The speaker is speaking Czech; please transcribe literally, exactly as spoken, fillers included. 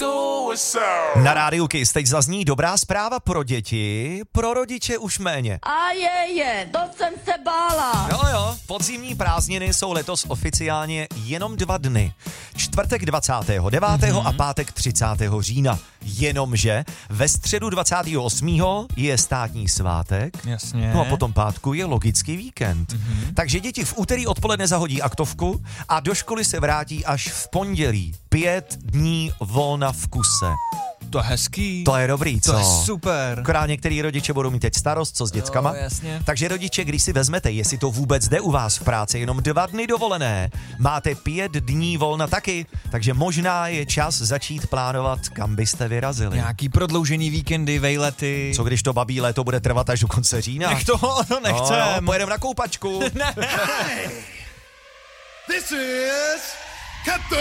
Na rádiu Kiss teď zazní dobrá zpráva pro děti, pro rodiče už méně. A je, je, to jsem se bála. Jo, jo, podzimní prázdniny jsou letos oficiálně jenom dva dny. Čtvrtek dvacátého devátého Mm-hmm. a pátek třicátého října. Jenomže ve středu dvacátého osmého je státní svátek. Jasně. No a potom pátku je logický víkend. Mm-hmm. Takže děti v úterý odpoledne zahodí aktovku a do školy se vrátí až v pondělí. Pět dní volna v kuse. To je hezký. To je dobrý, co? To je super. Akorát některý rodiče budou mít teď starost, co s dětskama. Jo, jasně. Takže rodiče, když si vezmete, jestli to vůbec jde u vás v práci, jenom dva dny dovolené, máte pět dní volna taky, takže možná je čas začít plánovat, kam byste vyrazili. Nějaký prodloužený víkendy, vejlety. Co když to babí léto bude trvat až do konce října? Nech to, to nechcem. No, no, pojedeme na koupačku. Ne. This is Captain